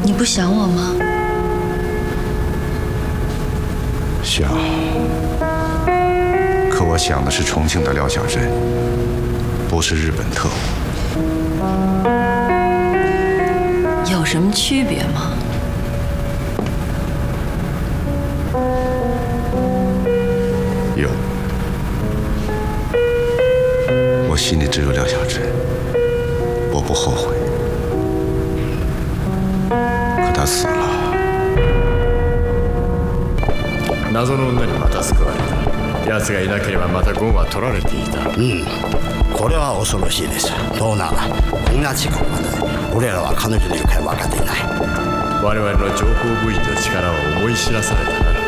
你不想我吗？ 想，可我想的是重庆的廖小珍，不是日本特务。 有什么区别吗？ 有，我心里只有廖小珍，我不后悔。可她死了。 謎の女にまた救われた。奴がいなければまたゴンは取られていた。 これは恐ろしいです。トーナー、こんな時刻まで俺らは彼女の行方は分かっていない。 我々の情報部員の力を思い知らされたな。